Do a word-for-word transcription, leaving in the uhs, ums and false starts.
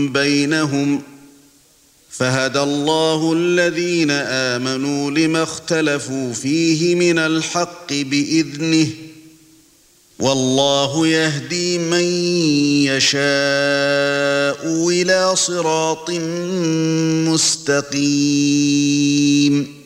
بينهم فهدى الله الذين آمنوا لما اختلفوا فيه من الحق بإذنه والله يهدي من يشاء إلى صراط مستقيم.